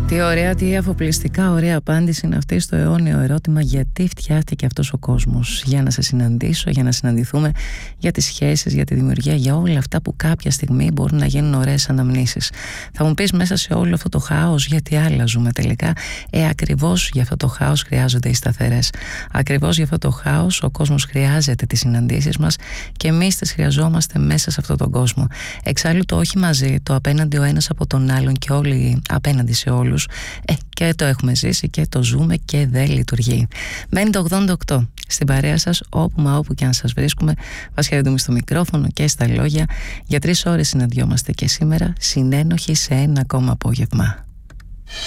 Τι ωραία, τι αφοπλιστικά ωραία απάντηση είναι αυτή στο αιώνιο ερώτημα γιατί φτιάχτηκε αυτός ο κόσμος. Για να σε συναντήσω, για να συναντηθούμε, για τις σχέσεις, για τη δημιουργία, για όλα αυτά που κάποια στιγμή μπορούν να γίνουν ωραίες αναμνήσεις. Θα μου πεις μέσα σε όλο αυτό το χάος γιατί άλλα ζούμε τελικά. Ακριβώς για αυτό το χάος χρειάζονται οι σταθερές. Ακριβώς για αυτό το χάος ο κόσμος χρειάζεται τις συναντήσεις μας και εμείς τις χρειαζόμαστε μέσα σε αυτόν τον κόσμο. Εξάλλου το όχι μαζί, το απέναντι ο ένας από τον άλλον και όλοι απέναντι σε όλους. Και το έχουμε ζήσει και το ζούμε και δεν λειτουργεί. Μένει το 88 στην παρέα σας όπου μα όπου και αν σας βρίσκουμε. Βασχαρίδουμη στο μικρόφωνο και στα λόγια. Για 3 ώρες συναντιόμαστε και σήμερα συνένοχοι σε ένα ακόμα απόγευμα.